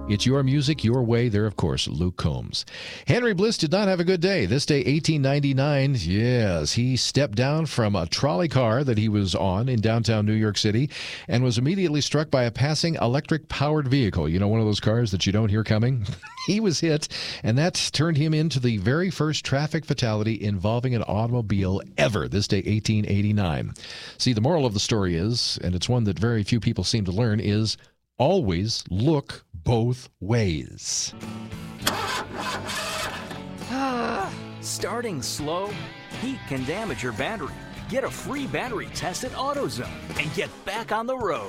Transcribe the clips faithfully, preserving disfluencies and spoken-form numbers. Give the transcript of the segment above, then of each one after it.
It's your music, your way. There, of course, Luke Combs. Henry Bliss did not have a good day. This day, eighteen ninety-nine, yes, he stepped down from a trolley car that he was on in downtown New York City and was immediately struck by a passing electric-powered vehicle. You know, one of those cars that you don't hear coming? He was hit, and that turned him into the very first traffic fatality involving an automobile ever. This day, eighteen eighty-nine. See, the moral of the story is, and it's one that very few people seem to learn, is always look both ways. Ah, starting slow? Heat can damage your battery. Get a free battery test at AutoZone and get back on the road.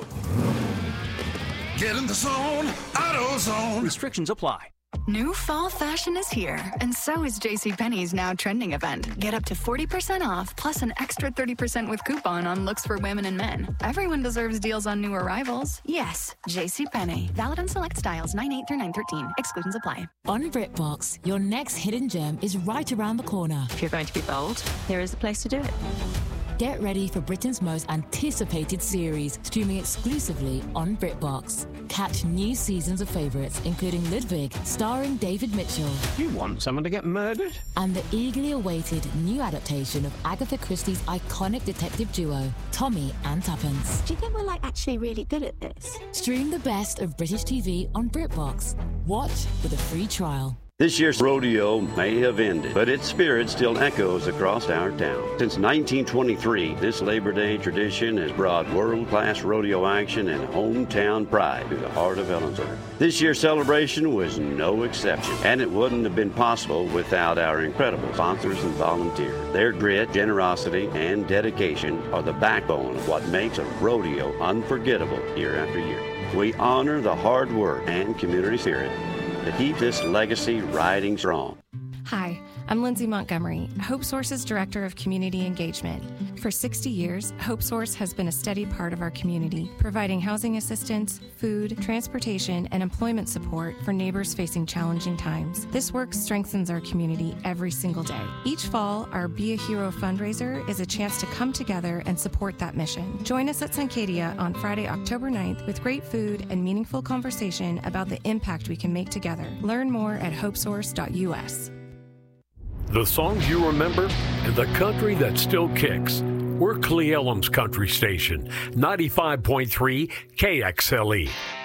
Get in the zone, AutoZone. Restrictions apply. New fall fashion is here, and so is JCPenney's now trending event. Get up to forty percent off, plus an extra thirty percent with coupon on looks for women and men. Everyone deserves deals on new arrivals. Yes, JCPenney. Valid on select styles nine eight through nine thirteen. Exclusions apply. On BritBox, your next hidden gem is right around the corner. If you're going to be bold, here is the place to do it. Get ready for Britain's most anticipated series, streaming exclusively on BritBox. Catch new seasons of favourites, including Ludwig, starring David Mitchell. You want someone to get murdered? And the eagerly awaited new adaptation of Agatha Christie's iconic detective duo, Tommy and Tuppence. Do you think we're like actually really good at this? Stream the best of British T V on BritBox. Watch with a free trial. This year's rodeo may have ended, but its spirit still echoes across our town. Since nineteen twenty-three, this Labor Day tradition has brought world-class rodeo action and hometown pride to the heart of Ellensburg. This year's celebration was no exception, and it wouldn't have been possible without our incredible sponsors and volunteers. Their grit, generosity, and dedication are the backbone of what makes a rodeo unforgettable year after year. We honor the hard work and community spirit to keep this legacy riding strong. Hi, I'm Lindsay Montgomery, HopeSource's Director of Community Engagement. For sixty years, HopeSource has been a steady part of our community, providing housing assistance, food, transportation, and employment support for neighbors facing challenging times. This work strengthens our community every single day. Each fall, our Be a Hero fundraiser is a chance to come together and support that mission. Join us at Suncadia on Friday, October ninth with great food and meaningful conversation about the impact we can make together. Learn more at hopesource dot U S. The songs you remember and the country that still kicks. We're Cle Elum's country station, ninety-five point three K X L E.